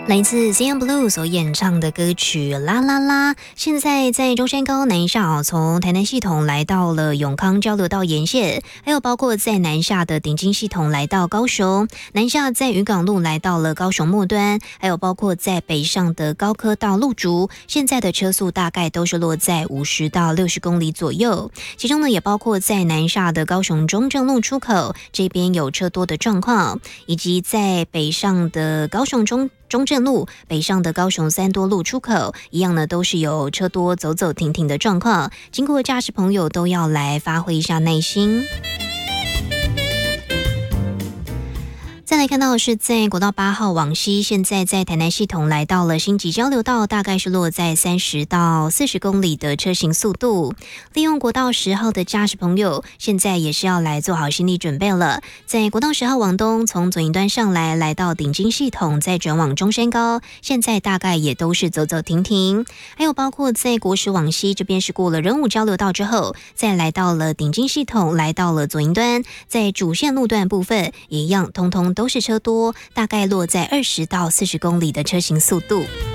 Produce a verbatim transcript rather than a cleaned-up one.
来自 C N Blue 所演唱的歌曲啦啦啦，现在在中山高南下哦，从台南系统来到了永康交流道沿线，还有包括在南下的顶金系统来到高雄，南下在渔港路来到了高雄末端，还有包括在北上的高科到路竹，现在的车速大概都是落在五十到六十公里左右，其中呢也包括在南下的高雄中正路出口这边有车多的状况，以及在北上的高雄中中正路北上的高雄三多路出口一样呢，都是有车多走走停停的状况，经过驾驶朋友都要来发挥一下耐心。再来看到的是在国道八号往西，现在在台南系统来到了星级交流道，大概是落在三十到四十公里的车行速度。利用国道十号的驾驶朋友，现在也是要来做好心理准备了。在国道十号往东，从左营端上来，来到顶金系统，再转往中山高，现在大概也都是走走停停。还有包括在国十往西这边是过了仁武交流道之后，再来到了顶金系统，来到了左营端，在主线路段部分也一样，通通都是车多，大概落在二十到四十公里的车行速度。